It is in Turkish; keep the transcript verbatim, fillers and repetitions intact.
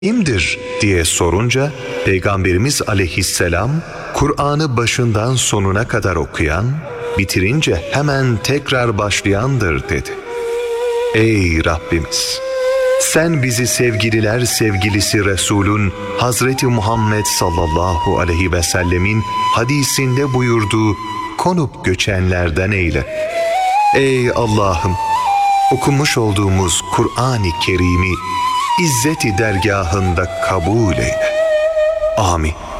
kimdir diye sorunca Peygamberimiz aleyhisselam Kur'an'ı başından sonuna kadar okuyan, bitirince hemen tekrar başlayandır dedi. Ey Rabbimiz! Sen bizi sevgililer sevgilisi Resulün Hazreti Muhammed sallallahu aleyhi ve sellemin hadisinde buyurduğu konup göçenlerden eyle. Ey Allah'ım! Okumuş olduğumuz Kur'an-ı Kerim'i İzzet-i dergahında kabul eyle. Amin.